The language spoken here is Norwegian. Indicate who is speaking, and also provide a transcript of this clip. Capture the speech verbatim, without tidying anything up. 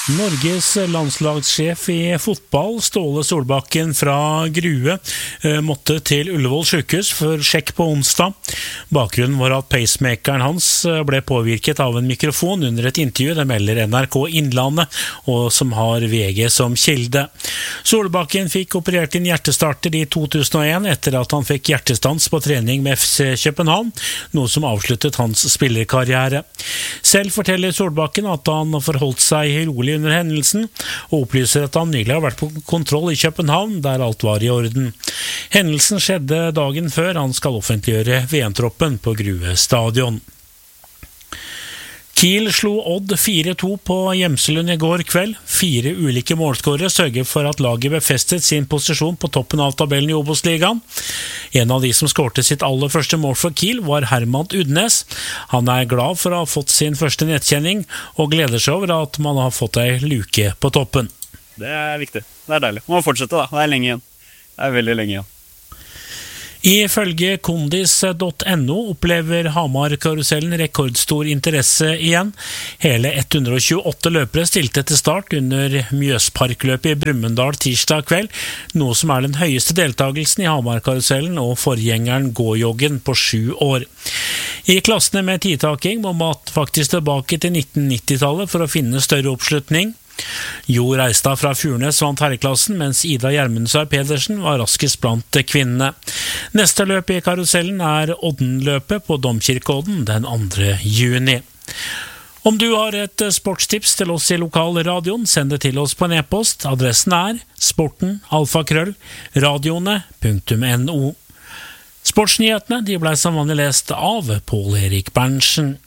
Speaker 1: Norges landslagssjef i fotball, Ståle Solbakken fra Grue, måtte til Ullevål sykehus for sjekk på onsdag. Bakgrunnen var at pacemakeren hans ble påvirket av en mikrofon under et intervju, det melder N R K Innlandet, og som har V G som kilde. Solbakken fikk operert inn hjertestarter i to tusen og en etter at han fikk hjertestans på trening med F C København, noe som avsluttet hans spillerkarriere. Selv forteller Solbakken at han forholdt seg rolig under hendelsen, og opplyser at han nylig har vært på kontroll i København, der alt var i orden. Hendelsen skjedde dagen før han skal offentliggjøre V M-troppen på Grue stadion. Kiel slo Odd fire to på Gjemselund i går kveld. Fire ulike målskårere sørger for at laget befestet sin posisjon på toppen av tabellen i Obos-ligaen. En av de som skårte sitt aller første mål for Kiel var Herman Udnes. Han er glad for å ha fått sin første nettkjenning, og gleder seg over at man har fått ei luke på toppen.
Speaker 2: Det er viktig. Det er deilig. Man må fortsette da. Det er lenge igjen. Det er veldig lenge igjen.
Speaker 1: Ifølge kondis punktum no opplever Hamar-karusellen rekordstor interesse igjen. Hele ett hundre og tjueåtte løpere stilte til start under Mjøsparkløpet i Brumunddal tirsdag kveld, noe som er den høyeste deltagelsen i Hamar-karusellen og forgjengeren gåjoggen på sju år. I klassene med tidtaking må man faktisk tilbake til nitten nitti-tallet for å finne større oppslutning. Jo Reistad fra Furnes vant herreklassen, mens Ida Gjermundsøy Pedersen var raskest blant kvinnene. Neste løp i karusellen er Oddenløpet på Domkirkeodden den andre juni. Om du har et sportstips til oss i lokalradioen, send det til oss på en e-post. Adressen er sporten alfakrøll radioene punktum no. Sportsnyhetene de ble som vanlig lest av Pål Erik Berntsen.